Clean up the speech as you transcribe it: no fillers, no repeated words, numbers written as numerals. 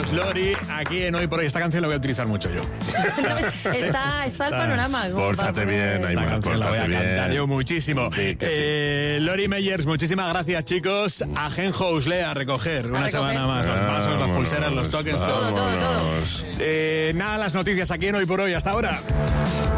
Meyers, Lori, aquí en Hoy por Hoy. Esta canción la voy a utilizar mucho yo. está el panorama. Pórtate bien, Aimar, la voy a pórtate cantar bien. yo muchísimo. Sí, Lori Meyers, muchísimas gracias, chicos. A Genjo Usle a recoger una semana más. Los vasos, las pulseras, los tokens, todo. Todo. Nada, las noticias aquí en Hoy por Hoy. Hasta ahora.